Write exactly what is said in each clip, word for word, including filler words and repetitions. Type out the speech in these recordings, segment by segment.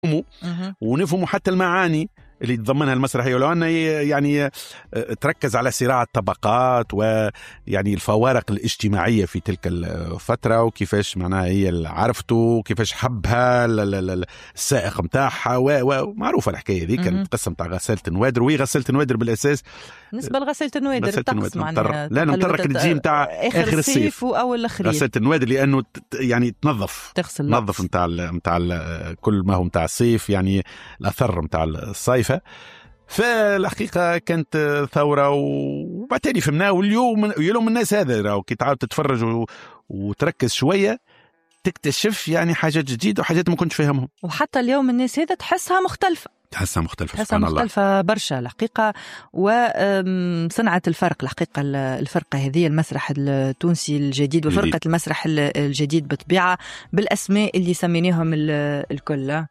ونفهموا حتى المعاني اللي تضمنها المسرحية، ولو أنه يعني تركز على صراع الطبقات ويعني الفوارق الاجتماعية في تلك الفترة، وكيفاش معناها هي عرفته وكيفاش حبها السائق متاعها، ومعروفة الحكاية ذي. كانت قصة متاع غسالة النوادر، وهي غسالة النوادر بالأساس بالنسبة لغسالة النوادر الطقس معناها لا نمطرك تجي متاع آخر الصيف أو الأخرين. غسالة النوادر لأنه يعني تنظف تغسل تنظف متاع متاع كل ما هو متاع الصيف، يعني الأثر متاع الصيف. فالحقيقة كانت ثورة، وبالتالي فهمناه. واليوم يلوم الناس هذا راهو كي تعاود تتفرج وتركز شوية تكتشف يعني حاجات جديدة وحاجات ما كنتش فاهمهم. وحتى اليوم الناس هذا تحسها مختلفة تحسها مختلفة تحسها مختلفة الله. برشا الحقيقة، وصنعت الفرق الحقيقة الفرقة هذه المسرح التونسي الجديد وفرقة المسرح الجديد بطبيعة بالأسماء اللي سميناهم الكل.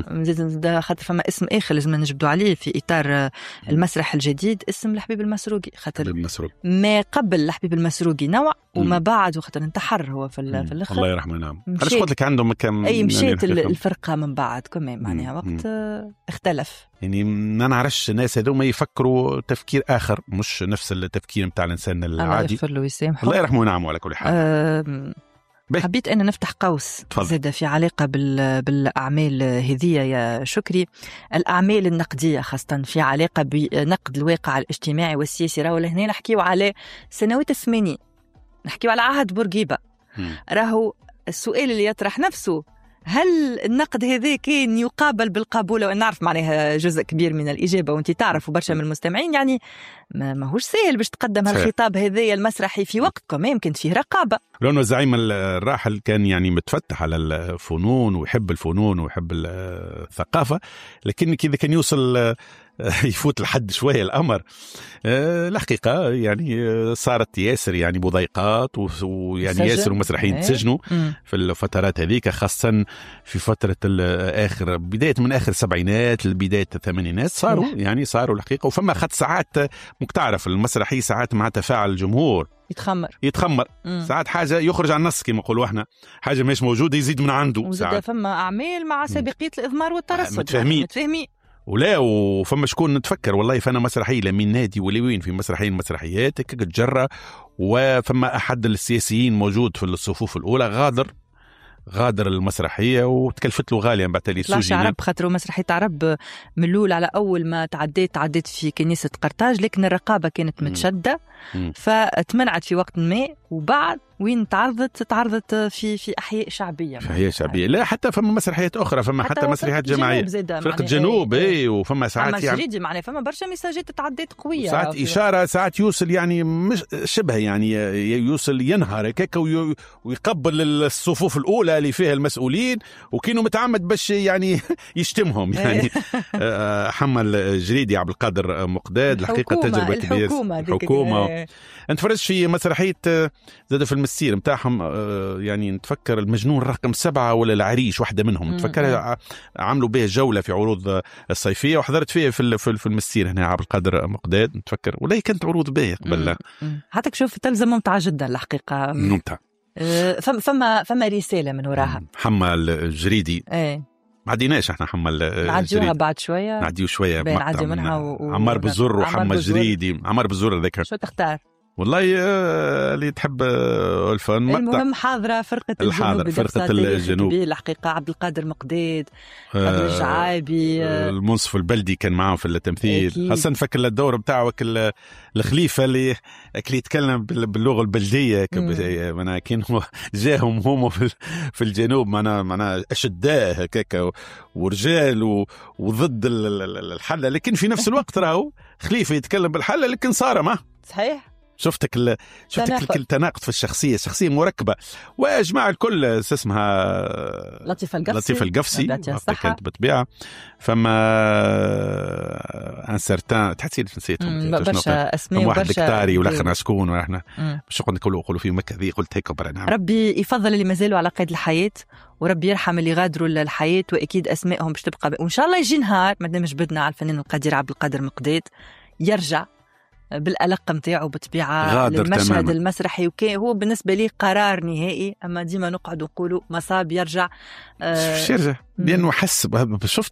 ده خاطر فما اسم آخر لازم نجبدوا عليه في إطار المسرح الجديد، اسم الحبيب المسروقي، خاطر ما قبل الحبيب المسروقي نوع وما بعد وخاطر انتحر هو في الآخر الله يرحمه. نعم علاش قلت لك عندهم كم أي مشيت يعني الفرقة من بعد كمان معناها وقت اختلف. يعني ما نعرفش الناس هذوما يفكروا تفكير آخر مش نفس التفكير متاع الإنسان العادي. الله يرحمه ونعمه على كل حال. أه حبيت أن نفتح قوس زاد في علاقة بالأعمال هذه يا شكري، الأعمال النقدية خاصة في علاقة بنقد الواقع الاجتماعي والسياسي. راهو هنا نحكيو على سنوات الثمانين، نحكيو على عهد بورقيبة. راهو السؤال اللي يطرح نفسه، هل النقد هذا كان يقابل بالقبول؟ وأن نعرف معناها جزء كبير من الإجابة، وانت تعرف وبرشا من المستمعين يعني ما هوش سهل باش تقدم هالخطاب هذا المسرحي في وقت كمان كنت فيه رقابة. لأنه الزعيم الراحل كان يعني متفتح على الفنون ويحب الفنون ويحب الثقافة، لكن كذا كان يوصل يفوت لحد شوية الأمر. أه الحقيقة يعني صارت ياسر يعني مضايقات، ويعني ياسر ومسرحيين تسجنوا في الفترات هذيك، خاصة في فترة الآخر بداية من آخر السبعينات لبداية الثمانينات صاروا يعني صاروا الحقيقة. وفما خد ساعات مكتعرف المسرحي ساعات مع تفاعل الجمهور يتخمر يتخمر مم. ساعات حاجة يخرج عن النص كما نقولوا احنا، حاجة مش موجودة يزيد من عنده. ساعات فما أعمال مع سابقية الإضمار والترصد متفاهمين متفاهمين ولا وفما شكون نتفكر والله فانا مسرحي لمن نادي ولوين في مسرحيين مسرحيات كتجرى، وفما أحد السياسيين موجود في الصفوف الأولى غادر غادر المسرحية وتكلفت له غاليا بعد تالي السوجي عرب خاطر مسرحية عرب من الأول على أول ما تعديت تعديت في كنيسة قرطاج، لكن الرقابة كانت متشدة فتمنعت في وقت ما، وبعد وين تعرضت تعرضت في في أحياء شعبية في أحياء شعبية. لا حتى فما مسرحيات أخرى، فما حتى, حتى مسرحيات جماعية فرقة جنوب اي ايه وفما ساعات يعني جريدي معناها فما برشا مساجات تعديت قوية، ساعات إشارة ساعات يوصل يعني مش شبه يعني يوصل ينهار هكاك ويقبل الصفوف الأولى اللي فيها المسؤولين، وكانوا متعمد باش يعني يشتمهم يعني. حمل جريدي عبد القادر مقداد الحقيقة تجربة كبيرة. الحكومة الحكومة انت فرجت في مسرحية زاد في المسير متاعهم يعني نتفكر المجنون رقم سبعة ولا العريش واحدة منهم نتفكر عملوا بها جولة في عروض الصيفية وحضرت فيها في في المسير هنا عبد القادر مقداد نتفكر، ولا كانت عروض باهية قبل. حتى شوف التلفزة ممتعة جدا الحقيقة ممتع. فما فما فما رسالة من وراها. حمل الجريدي ايه ما عديناش احنا حمل نعديوها بعد شوية نعديو شوية نعديو منها و... عمار بزر وحمل الجريدي. عمار بزر ذكر شو تختار والله اللي تحب الفن. المهم حاضرة فرقة الجنوب فرقة الجنوب الحقيقة عبد القادر مقداد عبد الجعابي المنصف البلدي كان معهم في التمثيل، خاصة نفكر الدور بتاعه الخليفة اللي اللي يتكلم باللغة البلدية معناها كان جاهم هم في الجنوب معناها معناها أشداء هكاك ورجال وضد الحلة، لكن في نفس الوقت راهو خليفة يتكلم بالحلة لكن صار ما صحيح. شفتك ال... شفتك التناقض في الشخصية، شخصية مركبة وجماعة الكل اسمها لطيفة القفصي لطيفة القفصي كانت بطبيعة فما ان سيرتان تحسين نسيتهم برشا اسماء واحد دكتاري والاخر شكون واحنا باش نقولوا نقولوا في مكة ذي قلت هيك برا. ربي يفضل اللي مازالوا على قيد الحياة وربي يرحم اللي غادروا للحياة، واكيد اسمائهم باش تبقى ب... وان شاء الله يجي نهار ما دامش بدنا على الفنان القدير عبد القادر مقداد يرجع بالألق متاعه بطبيعة المشهد المسرحي، وكان هو بالنسبة لي قرار نهائي. أما ديما نقعد نقولوا مصاب يرجع آه يرجع لأنه حس شفت